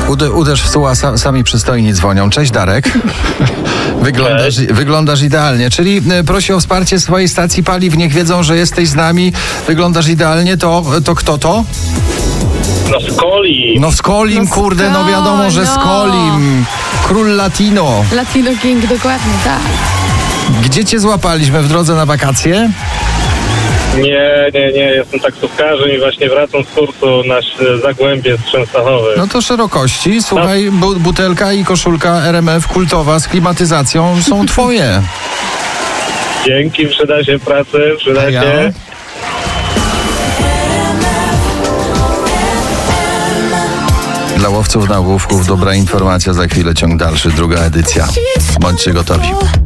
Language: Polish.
Uderz w stół, a sami przystojni dzwonią. Cześć, Darek. Wyglądasz idealnie. Czyli prosi o wsparcie swojej stacji paliw. Niech wiedzą, że jesteś z nami. Wyglądasz idealnie. To kto to? No Skolim, kurde, no wiadomo, że Skolim. Król Latino. Latino King, dokładnie, tak. Gdzie cię złapaliśmy w drodze na wakacje? Nie, jestem taksówkarzem i właśnie wracam z kursu na Zagłębie z Częstochowy. No to szerokości. Słuchaj, butelka i koszulka RMF kultowa z klimatyzacją są twoje. Dzięki, przyda się pracy, przyda się. Dla łowców nagłówków dobra informacja, za chwilę ciąg dalszy, druga edycja. Bądźcie gotowi.